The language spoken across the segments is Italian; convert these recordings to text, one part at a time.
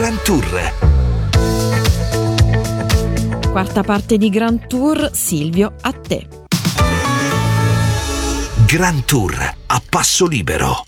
Grand Tour. Quarta parte di Grand Tour, Silvio, a te. Grand Tour a passo libero.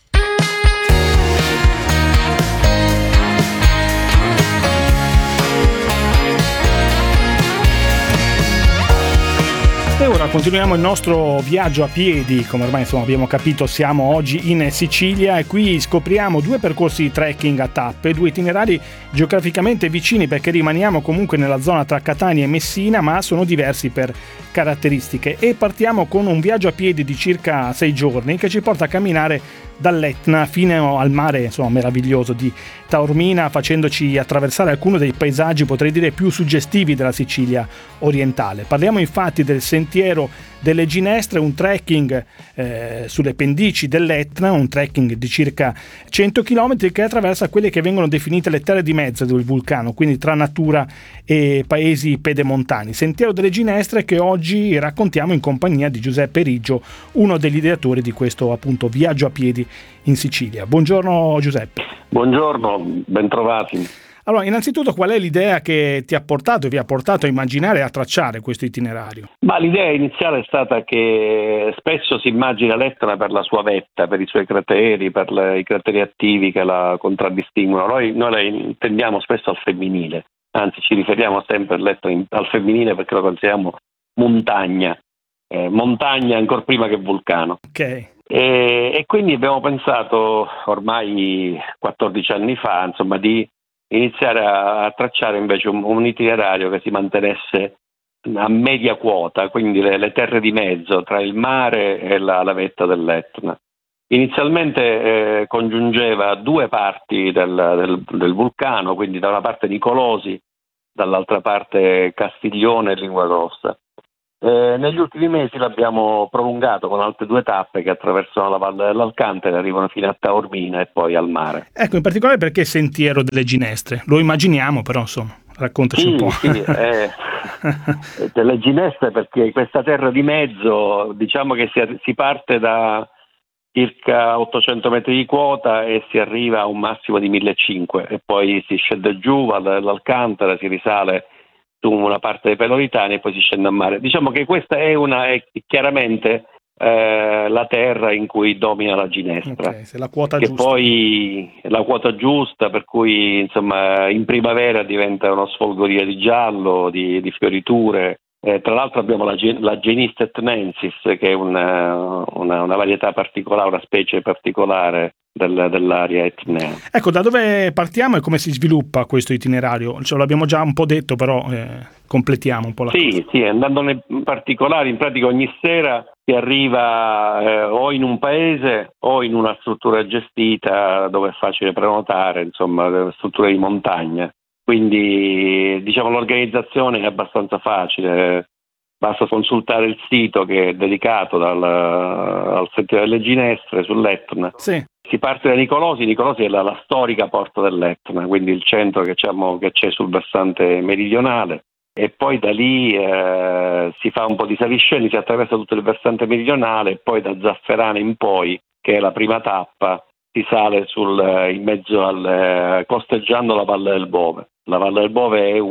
E ora continuiamo il nostro viaggio a piedi. Come ormai abbiamo capito, siamo oggi in Sicilia e qui scopriamo due percorsi di trekking a tappe, due itinerari geograficamente vicini perché rimaniamo comunque nella zona tra Catania e Messina, ma sono diversi per caratteristiche. E partiamo con un viaggio a piedi di circa 6 giorni che ci porta a camminare dall'Etna fino al mare meraviglioso di Taormina, facendoci attraversare alcuni dei paesaggi, potrei dire, più suggestivi della Sicilia orientale. Parliamo infatti del Sentiero delle Ginestre, un trekking sulle pendici dell'Etna, un trekking di circa 100 km che attraversa quelle che vengono definite le terre di mezzo del vulcano, quindi tra natura e paesi pedemontani. Sentiero delle Ginestre che oggi raccontiamo in compagnia di Giuseppe Riggio, uno degli ideatori di questo appunto viaggio a piedi in Sicilia. Buongiorno Giuseppe. Buongiorno, bentrovati. Allora, innanzitutto qual è l'idea che vi ha portato a immaginare e a tracciare questo itinerario? Ma l'idea iniziale è stata che spesso si immagina l'Etna per la sua vetta, per i suoi crateri, per i crateri attivi che la contraddistinguono. Noi la intendiamo spesso al femminile, anzi ci riferiamo sempre all'Etna al femminile perché lo consideriamo montagna ancora prima che vulcano. Ok. E quindi abbiamo pensato ormai 14 anni fa, di iniziare a tracciare invece un itinerario che si mantenesse a media quota, quindi le terre di mezzo tra il mare e la vetta dell'Etna. Inizialmente congiungeva due parti del vulcano, quindi da una parte Nicolosi, dall'altra parte Castiglione e Lingua Grossa. Negli ultimi mesi l'abbiamo prolungato con altre due tappe che attraversano la Valle dell'Alcantara e arrivano fino a Taormina e poi al mare. Ecco, in particolare perché Sentiero delle Ginestre? Lo immaginiamo, però insomma, raccontaci un po'. Sì, delle Ginestre perché questa terra di mezzo, diciamo che si parte da circa 800 metri di quota e si arriva a un massimo di 1500 e poi si scende giù, dall'Alcantara, si risale su una parte dei Peloritani e poi si scende a mare. Diciamo che questa è chiaramente la terra in cui domina la ginestra, okay, se la quota che giusta. Poi è la quota giusta, per cui in primavera diventa uno sfolgorio di giallo, di fioriture. Tra l'altro abbiamo la Genista etnensis, che è una varietà particolare, una specie particolare dell'area etnea. Ecco, da dove partiamo e come si sviluppa questo itinerario? L'abbiamo già un po' detto, però completiamo un po' la cosa. Sì, andando nei particolari, in pratica ogni sera si arriva o in un paese o in una struttura gestita dove è facile prenotare, strutture di montagna. Quindi l'organizzazione è abbastanza facile, basta consultare il sito che è dedicato al Sentiero delle Ginestre sull'Etna. Sì. Si parte da Nicolosi è la storica porta dell'Etna, quindi il centro che c'è sul versante meridionale, e poi da lì si fa un po' di saliscendi, si attraversa tutto il versante meridionale e poi da Zafferana in poi, che è la prima tappa, si sale in mezzo costeggiando la Valle del Bove. La Valle del Bove è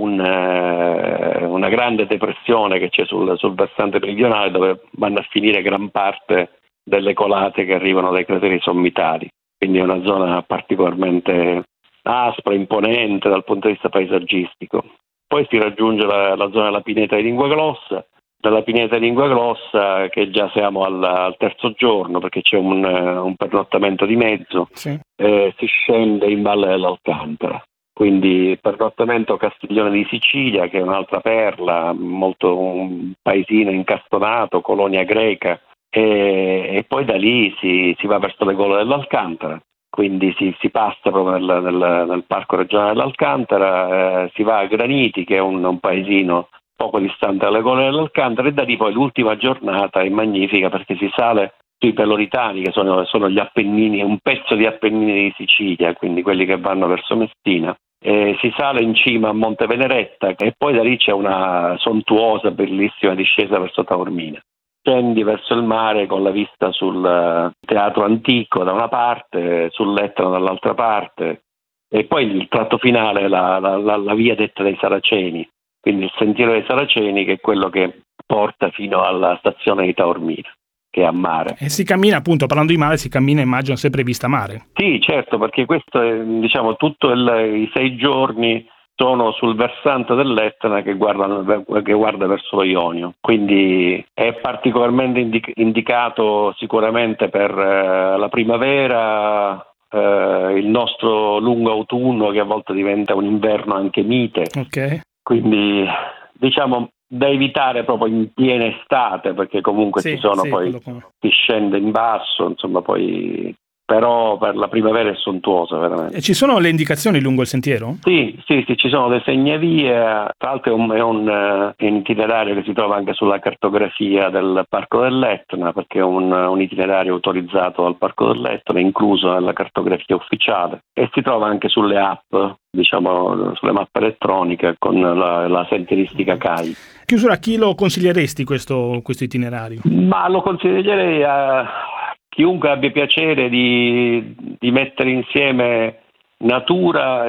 una grande depressione che c'è sul versante meridionale, dove vanno a finire gran parte delle colate che arrivano dai crateri sommitali. Quindi è una zona particolarmente aspra, imponente dal punto di vista paesaggistico. Poi si raggiunge la zona della Pineta di Lingua Grossa. Dalla Pineta di Lingua Grossa, che già siamo al terzo giorno perché c'è un pernottamento di mezzo, sì. Si scende in Valle dell'Alcantara. Quindi pernottamento Castiglione di Sicilia, che è un'altra perla, un paesino incastonato, colonia greca, e poi da lì si va verso le gole dell'Alcantara. Quindi si passa proprio nel parco regionale dell'Alcantara, si va a Graniti, che è un paesino poco distante dalle gole dell'Alcantara, e da lì poi l'ultima giornata è magnifica perché si sale sui Peloritani, che sono gli Appennini, un pezzo di Appennini di Sicilia, quindi quelli che vanno verso Messina. Si sale in cima a Monte Veneretta e poi da lì c'è una sontuosa, bellissima discesa verso Taormina. Scendi verso il mare con la vista sul teatro antico da una parte, sull'Etna dall'altra parte, e poi il tratto finale è la via detta dei Saraceni, quindi il sentiero dei Saraceni, che è quello che porta fino alla stazione di Taormina, che è a mare. E si cammina, appunto, parlando di mare, si cammina, immagino, sempre vista mare. Sì, certo, perché questo è, diciamo, i 6 giorni sono sul versante dell'Etna che guarda verso lo Ionio, quindi è particolarmente indicato sicuramente per la primavera, il nostro lungo autunno, che a volte diventa un inverno anche mite. Ok. Quindi diciamo da evitare proprio in piena estate, perché comunque Sì, ci sono sì, poi si scende in basso, insomma, poi però per la primavera è sontuosa veramente. E ci sono le indicazioni lungo il sentiero? Sì, ci sono dei segnavie, tra l'altro è un itinerario che si trova anche sulla cartografia del Parco dell'Etna, perché è un itinerario autorizzato dal Parco dell'Etna, incluso nella cartografia ufficiale, e si trova anche sulle app, diciamo sulle mappe elettroniche con la sentieristica CAI. Chiusura, a chi lo consiglieresti questo itinerario? Ma lo consiglierei a chiunque abbia piacere di mettere insieme natura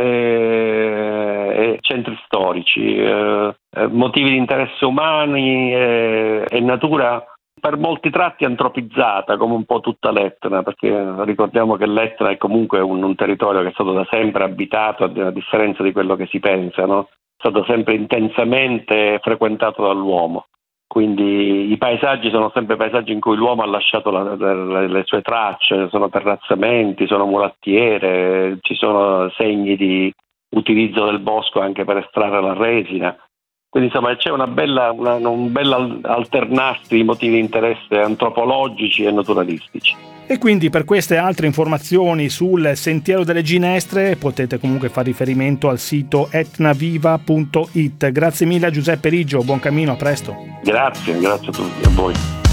e centri storici, motivi di interesse umani e natura per molti tratti antropizzata, come un po' tutta l'Etna, perché ricordiamo che l'Etna è comunque un territorio che è stato da sempre abitato, a differenza di quello che si pensa, no? È stato sempre intensamente frequentato dall'uomo. Quindi i paesaggi sono sempre paesaggi in cui l'uomo ha lasciato le sue tracce, sono terrazzamenti, sono mulattiere, ci sono segni di utilizzo del bosco anche per estrarre la resina. Quindi insomma c'è un bel alternarsi di motivi di interesse antropologici e naturalistici. E quindi per queste altre informazioni sul Sentiero delle Ginestre potete comunque fare riferimento al sito etnaviva.it. Grazie mille a Giuseppe Riggio, buon cammino, a presto. Grazie a tutti, a voi.